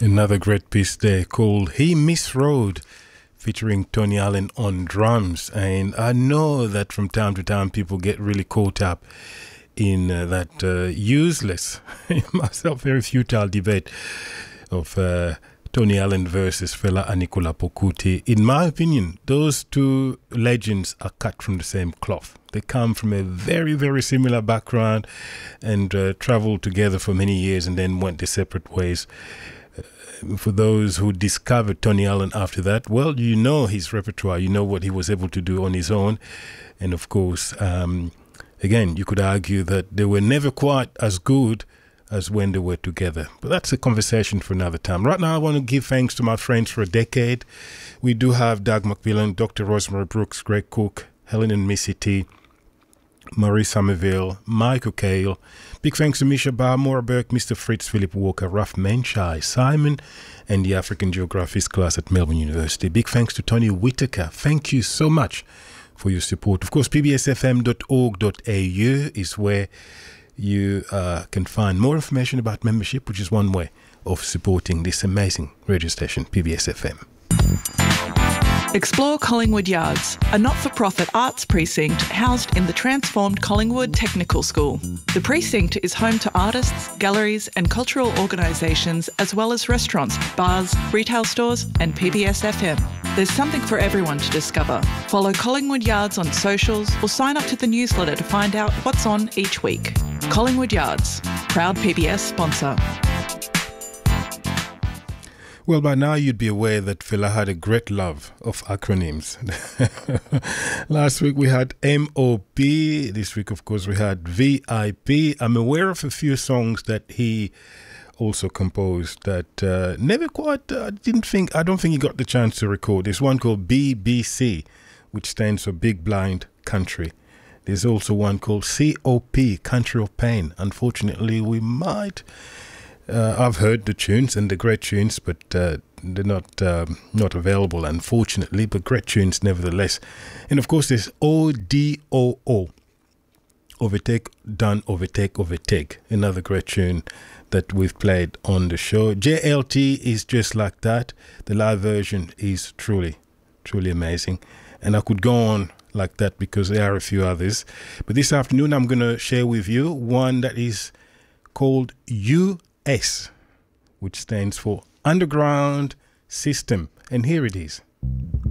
Another great piece there called He Misrode, featuring Tony Allen on drums. And I know that from time to time people get really caught up in that useless, myself, very futile debate of Tony Allen versus Fela Anikulapo Kuti. In my opinion, those two legends are cut from the same cloth. They come from a very, very similar background and traveled together for many years and then went their separate ways. For those who discovered Tony Allen after that, well, you know his repertoire, you know what he was able to do on his own. And of course, again, you could argue that they were never quite as good as when they were together. But that's a conversation for another time. Right now, I want to give thanks to my friends for a decade. We do have Doug McMillan, Dr. Rosemary Brooks, Greg Cook, Helen and Missy T, Marie Somerville, Mike O'Kale. Big thanks to Misha Bar, Maura Burke, Mr. Fritz, Philip Walker, Ralph Menchai, Simon, and the African Geographies class at Melbourne University. Big thanks to Tony Whitaker. Thank you so much for your support. Of course, pbsfm.org.au is where you can find more information about membership, which is one way of supporting this amazing radio station, PBS FM. Explore Collingwood Yards, a not-for-profit arts precinct housed in the transformed Collingwood Technical School. The precinct is home to artists, galleries and cultural organisations, as well as restaurants, bars, retail stores and PBS FM. There's something for everyone to discover. Follow Collingwood Yards on socials or sign up to the newsletter to find out what's on each week. Collingwood Yards, proud PBS sponsor. Well, by now you'd be aware that Fela had a great love of acronyms. Last week we had MOP. This week, of course, we had VIP. I'm aware of a few songs that he also composed that never quite, I don't think he got the chance to record. There's one called BBC, which stands for Big Blind Country. There's also one called COP, Country of Pain. Unfortunately, we might... I've heard the tunes and the great tunes, but they're not available, unfortunately, but great tunes nevertheless. And of course, there's ODOO, Overtake, Done, Overtake, Overtake, another great tune that we've played on the show. JLT is Just Like That. The live version is truly, truly amazing. And I could go on like that because there are a few others. But this afternoon, I'm going to share with you one that is called US, which stands for Underground System. And here it is.